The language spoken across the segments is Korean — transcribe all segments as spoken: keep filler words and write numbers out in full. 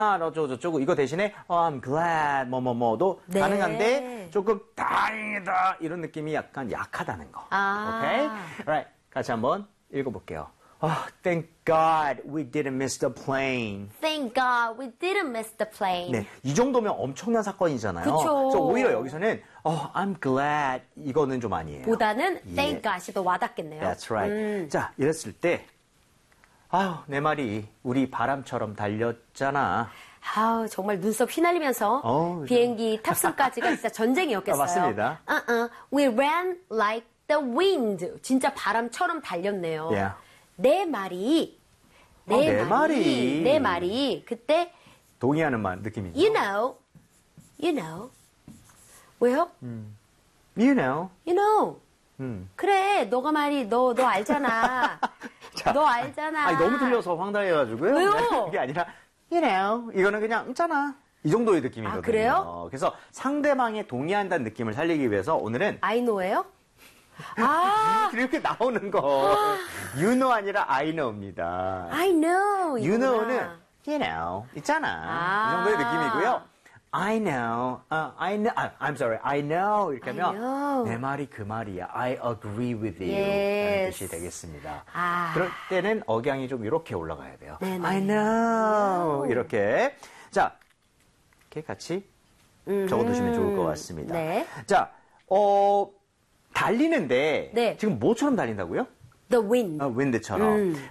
어쩌고 저쩌고 이거 대신에 oh, I'm glad 뭐뭐뭐도 네. 가능한데 조금 다행이다 이런 느낌이 약간 약하다는 거. 아. 오케이? Right. 같이 한번 읽어볼게요. Oh, thank God we didn't miss the plane. Thank God we didn't miss the plane. 네, 이 정도면 엄청난 사건이잖아요. 그쵸. 그래서 오히려 여기서는 oh, I'm glad 이거는 좀 아니에요. 보다는 예. thank God이 더 와닿겠네요. That's right. 음. 자, 이랬을 때 아유, 내 말이 우리 바람처럼 달렸잖아. 아우, 정말 눈썹 휘날리면서 어우, 비행기 탑승까지가 진짜 전쟁이었겠어요. 아, 맞습니다. Uh-uh. We ran like the wind. 진짜 바람처럼 달렸네요. Yeah. 내 말이, 내, 어, 내 말이, 말이. 내 말이, 그때, 동의하는 말 느낌이죠. you know, you know. 왜요? You know. You know. 음. 그래, 너가 말이, 너, 너 알잖아. 자, 너 알잖아. 아니, 너무 들려서 황당해가지고요. 왜요? 그게 아니라, you know. 이거는 그냥, 있잖아. 이 정도의 느낌이거든요. 아, 그래요? 그래서 상대방에 동의한다는 느낌을 살리기 위해서 오늘은 I know예요? 아, 이렇게 나오는 거. you know 아니라 I know입니다. I know. you 이구나. know는, you know. 있잖아. 아. 이 정도의 느낌이고요. I know, uh, I know, uh, I'm sorry, I know 이렇게 I 하면 know. 내 말이 그 말이야. I agree with you Yes. 라는 뜻이 되겠습니다. 아. 그럴 때는 억양이 좀 이렇게 올라가야 돼요. 네네. I know 이렇게 자 이렇게 같이 적어두시면 좋을 것 같습니다. 네. 자, 어, 달리는데 네. 지금 뭐처럼 달린다고요? The wind. 어, wind처럼 음.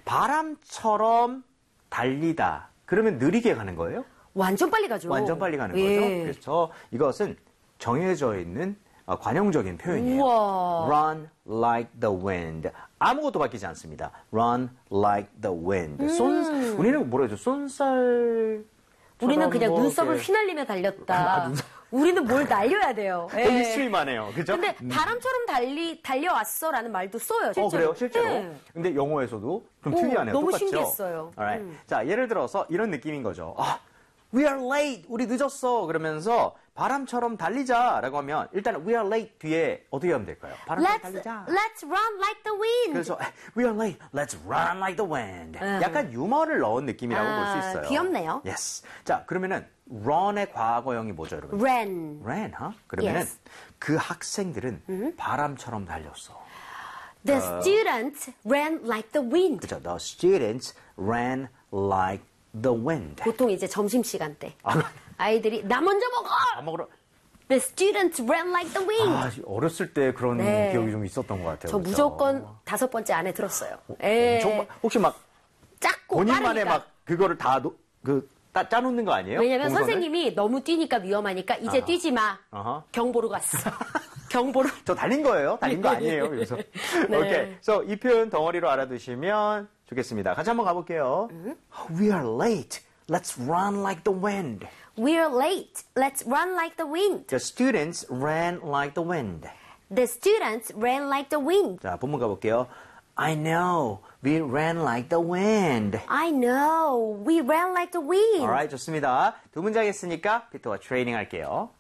바람처럼 달리다. 그러면 느리게 가는 거예요? 완전 빨리 가죠. 완전 빨리 가는 예. 거죠. 그래서 이것은 정해져 있는 어, 관용적인 표현이에요. 우와. Run like the wind. 아무것도 바뀌지 않습니다. Run like the wind. 쏜, 우리는 뭐라 하죠? 쏜살. 우리는 그냥 뭐 눈썹을 이렇게 휘날리며 달렸다. 아, 눈썹. 우리는 뭘 날려야 돼요. 예. 되게 스트림하네요. 그죠? 근데 바람처럼 달리 달려왔어라는 말도 써요. 실제로. 어, 그래요? 실제로? 네. 근데 영어에서도 좀 오, 특이하네요. 너무 똑같죠? 신기했어요. Alright. 음. 자, 예를 들어서 이런 느낌인 거죠. 아, we are late. 우리 늦었어. 그러면서 바람처럼 달리자라고 하면 일단 we are late 뒤에 어떻게 하면 될까요? 바람처럼 Let's, 달리자. let's run like the wind. 그래서 we are late. Let's run like the wind. 음. 약간 유머를 넣은 느낌이라고 아, 볼 수 있어요. 귀엽네요. Yes. 자, 그러면 run의 과거형이 뭐죠, 여러분? ran. ran, huh? 그러면은 Yes. 그 학생들은 바람처럼 달렸어. The 어. students ran like the wind. 그죠? The students ran like the wind. 보통 이제 점심시간 때. 아, 아이들이 나 먼저 먹어! 밥 먹으러. The students ran like the wind. 아, 어렸을 때 그런 네. 기억이 좀 있었던 것 같아요. 저 그죠? 무조건 다섯 번째 안에 들었어요. 예. 엄청 막- 혹시 막 작고 본인만의 빠르니까. 막 그거를 다 노, 그 따, 짜놓는 거 아니에요? 왜냐면 동선을? 선생님이 너무 뛰니까 위험하니까 이제 아하. 뛰지 마. 아하. 경보로 갔어. 경보로. 저 달린 거예요? 달린 거 아니에요? 그래서 네. 오케이. So 이 표현 덩어리로 알아두시면 좋겠습니다. 같이 한번 가볼게요. We are late. Let's run like the wind. We're late. Let's run like the wind. The students ran like the wind. The students ran like the wind. 자, 본문 가볼게요. I know. We ran like the wind. I know. We ran like the wind. Alright, 좋습니다. 두 문장 했으니까 피터와 트레이닝 할게요.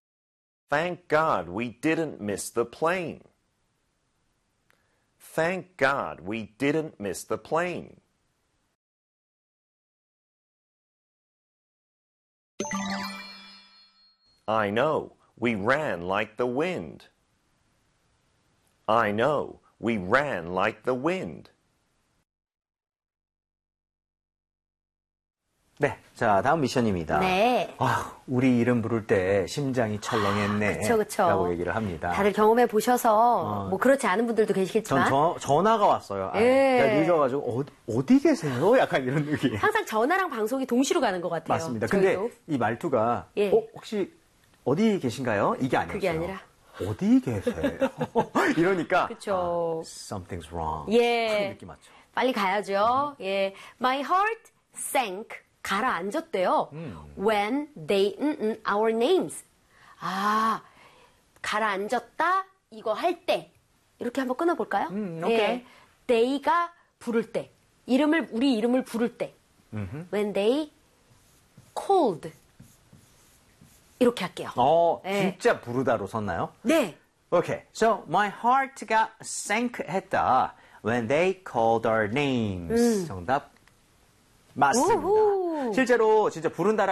Thank God we didn't miss the plane. Thank God we didn't miss the plane. I know, we ran like the wind. I know, we ran like the wind. 네, 자 다음 미션입니다. 네. 아, 우리 이름 부를 때 심장이 철렁했네. 그쵸, 그쵸. 라고 얘기를 합니다. 다들 경험해 보셔서 뭐 그렇지 않은 분들도 전 계시겠지만 저, 전화가 왔어요. 아, 예. 제가 늦어가지고 어디, 어디 계세요? 약간 이런 느낌. 항상 전화랑 방송이 동시로 가는 것 같아요. 맞습니다. 저희도. 근데 이 말투가 예. 어, 혹시 어디 계신가요? 이게 아니었어요. 그게 아니라 어디 계세요? 이러니까 그쵸. 아, something's wrong. 예. 그런 느낌 맞죠? 빨리 가야죠. 예. My heart sank. 가라앉았대요. 음. When they mm, mm, our names. 아, 가라앉았다. 이거 할 때. 이렇게 한번 끊어볼까요? 음, 오케이. they가 부를 때. 이름을, 우리 이름을 부를 때. 음흠. When they called. 이렇게 할게요. 어, 예. 진짜 부르다로 썼나요? 네. Okay, so my heart got sank 했다 when they called our names. 정답 맞습니다. 우후. 실제로 진짜 부른다라